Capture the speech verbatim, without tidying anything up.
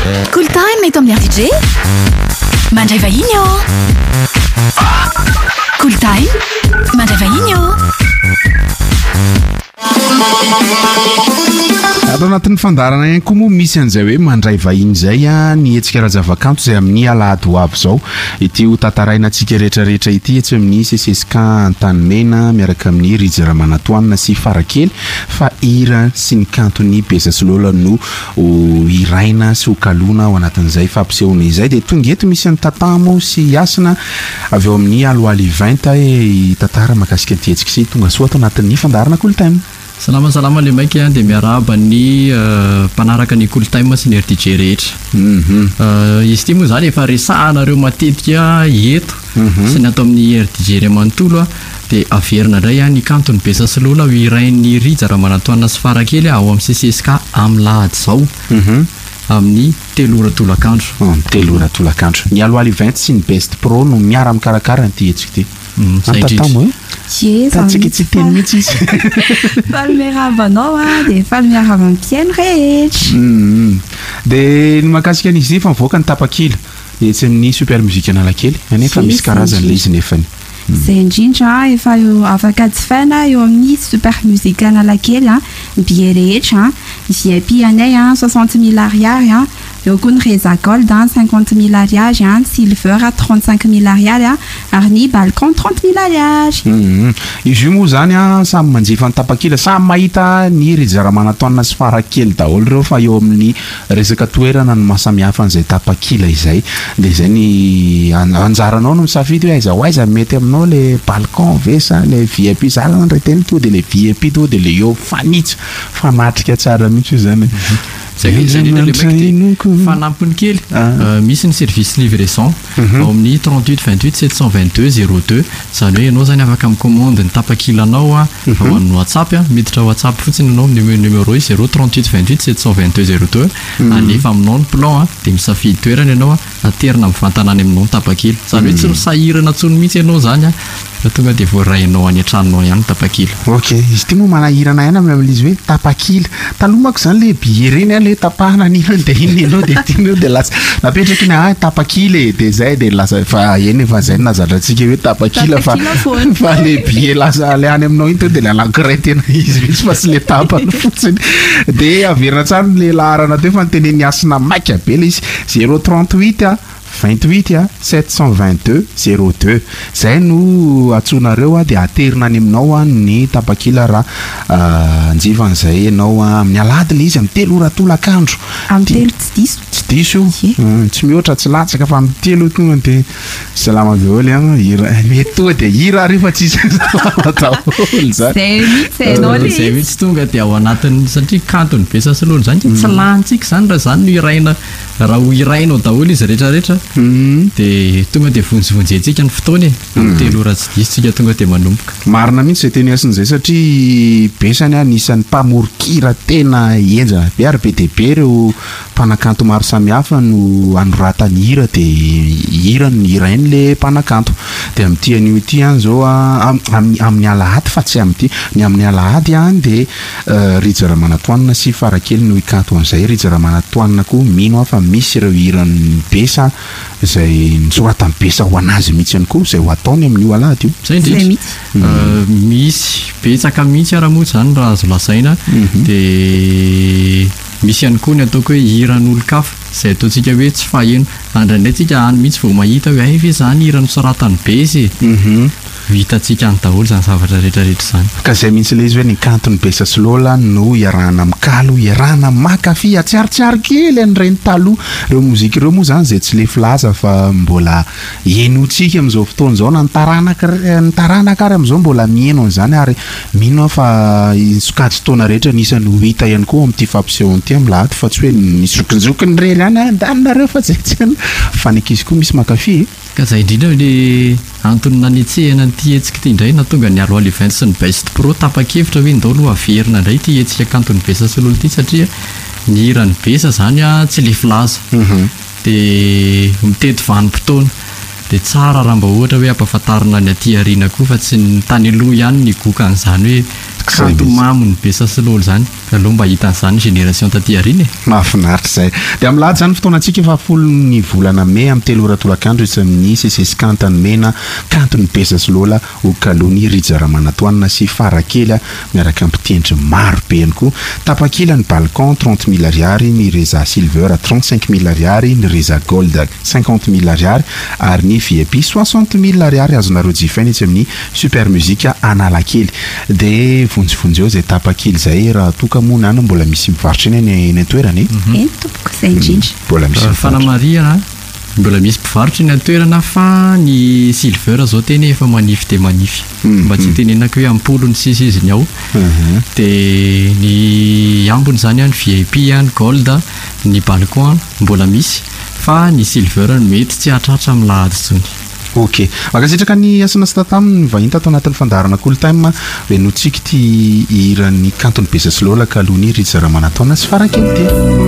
Cool Time eto amin'ny R D J mandray vahiny io. Cool Time mandray vahiny io. Ato anatin'ny fandarana ihany koa moa misy an'izay hoe mandray vahiny zay a ny hetsika razavakanto zay amin'ny alahady ho avy zao ity ho tantaraina antsika rehetrarehetra ity etsy amin'ny C C S K Antanimena miaraka amin'ny Ry Ramanatoanina sy Farakely fa hira sy ny kantony Besasololo no iraina sy ho kalona ao anatin'izay fampisehoana izay dia tonga eto misy ny tatamo sy Yasina avy eo amin'ny aloaly vingt e tantara makasika an'ity hetsika sy tonga soa ato anatin'ny fandarana Cool Time. Salama salama le maiky dia miaraba ny mpanaraka ny Cool Time sy ny R D J rehetra. Mhm. Izy ity moa zany efa resahanareo matetika eto sy ny ato amin'ny R D J ray manontolo dia averina indray ny kantony Besasololo ho irain'ny Ry Ramanatoanina sy Farakely ao amin'ny C C S K amin'ny lahady zao. Mhm. Amin'ny telo ora tolakandro. Oh, telo ora tolakandro. Ny aloaly vingt sy ny Best Pro no miara mikarakara an'ity hetsika ity. Antatamo Yes, tatsika tsy teny mihitsy izy. Falmeravanao a dia falmeravan'ny mpiaino rehetra. Dia ny mahakasika an'izy fa mivoaka ny tapakila etsy amin'ny super musique Analakely anefa misy karazany le izy nefany. Izay indrindra efa afaka jifaina eo amin'ny super musique Analakely ny billet rehetra V I P anay soixante mille ariary eo koa ny Reza Gold cinquante mille ariary Silver trente-cinq mille ariary ary ny Balcon trente mille ariary. Izy io moa zany samy manjifa ny tapakila samy mahita ny Ry Ramanatoanina sy Farakely daholo ireo fa eo amin'ny resaka toerana no mahasamihafa an'izay tapakila izay dia izay ny anjaranao no misafidy hoe aiza ho aiza mety aminao le Balcon vesa le V I P zany reteny to dia le V I P to dia le eo fanitso fanatrika tsara mihitsy io zany. Zay zay le fanampiny kely misy ny service livraison ao amin'ny trente-huit vingt-huit sept cent vingt-deux zéro deux zany hoe ianao zany afaka micommande ny tapakilanao ao amin'ny WhatsApp miditra WhatsApp fotsiny ianao amin'ny numéro zéro trente-huit vingt-huit sept cent vingt-deux zéro deux anefa aminao ny plan dia misafidy toerana ianao aterina mivantanany aminao ny tapakila zany hoe tsy sahirana tsony mihitsy ianao zany tonga dia voarainao any an-tranonao ihany tapakila. Ok, izy ity moa manahirana ihany amin'izy hoe tapakila talomako zany le billet reny le tapahana an'inona dia inona ianao dia tianao dia lasa napetraka iny ah tapakila e dia zay dia lasa fa eny efa zay nazadratsika hoe tapakila fa fa le billet lasa le any aminao iny to dia le anankiray tena izy mihitsy fa sy le tapany fotsiny dia averina tsara le laharana teo fa nyteneny Yasina maika be le izy zéro trente-huit vingt-huit sept cent vingt-deux zéro deux zay no atsonareo dia aterina any aminao ny tapakila raha anjivan'izay ianao amin'ny alahady le izy amin'ny telo ora tolakandro amin'ny telo tsy diso tsy diso tsy mihoatra tsy latsaka fa amin'ny telo tonga dia salama daholo mety tonga dia hira rehefa tsisy daholo zany zay mihitsy tonga dia ao anatin'ny satria kantony Besasololo zany tsy lantsika zany raha zany no iraina raha ho irainao daholo izy rehetrarehetra dia tonga dia vonjivonjentsika ny fotoany amin'ny telo ora tsy diso tsika tonga dia manomboka. Marina mihitsy izay teny Yasina izay satria besany anisan'ny mpamorokira tena enjana be ary be dia be ireo mpanakanto maro samihafa no anoratany hira dia hira no irainy le mpanakanto dia amin'ity an'io ity any zao amin'ny alahady fa tsy amin'ity ny amin'ny alahady any dia Ry Ramanatoanina sy Farakely no ikanto an'izay Ry Ramanatoanina koa mino afa misy ireo hirany besa izay nisorata amin'ny besa ho anazy mihitsy ihany koa izay ho ataony amin'io alahady io. Zay indrindra misy betsaka mihitsy aramoa zany raha azo lasaina dia misy ihany koa ny ataoko hoe hiran'olon-kafa izay ataontsika hoe tsy faheno andraindray tsika any mihitsy vao mahita hoe ay ve zany hirany soratany besy vitantsika any daholo zany zavatra rehetrarehetra zany ka izay mihitsy le izy hoe ny kantony Besasololo no iarahana mikalo iarahana makafy atsiarotsiaro kely an'ireny taloha ireo mozika ireo moa zany izay tsy le filaza fa mbola henotsika amin'izao fotoana izao na ny taranaka ary amin'izao mbola mihaino an'izany ary mino fa sokajy taona rehetra nisany ho hita ihany koa amin'ity fampisehoana ity amin'ny lahady fa tsy hoe nizokinizokiny rely any andanonareo fa zay tsy fanankizy koa misy makafy ka zay indrindra le antony nanetsehana n'ity hetsika ity indray natonga ny aloaly vingt sy ny Best Pro tapa-kevitra hoe ndao aloha averina indray ity hetsika kantony Besasololo ity satria ny hirany besa zany tsy le filaza dia mitety vanim-potoana dia tsara raha mba ohatra hoe ampahafantarina ny aty ariana koa fa tsy ny tany aloha ihany ny gokan'izany hoe kanto mamony be sasilolo zany aloha mba hitan'izany génération taty ariny e mahafinaritra zay dia amin'ny lahady zany fotoanantsika efapolo ny volana may amin'ny telo ora tolakandro isa amin'ny sesesy kantany mena kantony besasilola okalony rijaramanatoanina sy farakely miaraka ampitendry maro be ihany koa tapakely ny balcon trente mille ariary ny reza silver trente-cinq mille ariary ny reza gold cinquante mille ariary ary ny V I P soixante mille ariary azonareo jifaina itsy amin'ny super musique Analakely dia vonjivonjy eo zay tapakely zay raha toka moa any mbola misy mivarotra eny eny an-toerana e e tompoko izay indrindra mbola misy fanamariana mbola misy mpivarotra eny an-toerana fa ny silver zao tena efa manify dia manify mba tsy tenenako hoe ampolo ny sisa izy ny ao dia ny ambony zany any V I P any gold ny balcon mbola misy fa ny silver mety tsy hatratra amin'ny lahady tsony ok makasitraka ny asana sy tataminy vahiny tato anatin'ny fandarana cooltime hoe notsika ty hiran'ny kantony besasilola ka aloha ny rijaramanataona sy farakely ty